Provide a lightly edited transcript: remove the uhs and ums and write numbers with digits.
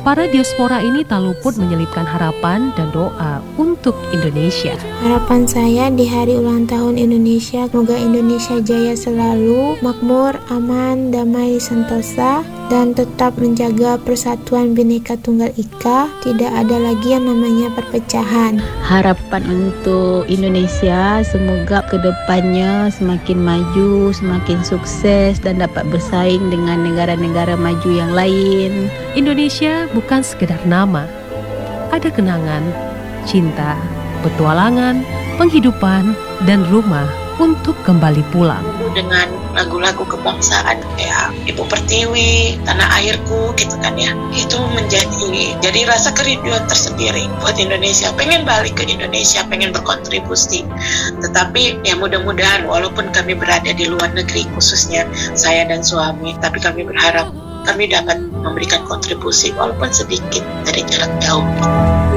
Para diaspora ini tak luput menyelipkan harapan dan doa untuk Indonesia. Harapan saya di hari ulang tahun Indonesia, semoga Indonesia jaya selalu, makmur, aman, damai, sentosa, dan tetap menjaga persatuan Bhinneka Tunggal Ika. Tidak ada lagi yang namanya perpecahan. Harapan untuk Indonesia semoga kedepannya semakin maju, semakin sukses dan dapat bersaing dengan negara-negara maju yang lain. Indonesia bukan sekedar nama. Ada kenangan, cinta, petualangan, penghidupan, dan rumah untuk kembali pulang. Dengan lagu-lagu kebangsaan kayak Ibu Pertiwi, Tanah Airku gitu kan ya. Itu jadi rasa kerinduan tersendiri buat Indonesia. Pengen balik ke Indonesia, pengen berkontribusi. Tetapi ya mudah-mudahan walaupun kami berada di luar negeri, khususnya saya dan suami, tapi kami berharap kami dapat memberikan kontribusi walaupun sedikit dari jarak jauh.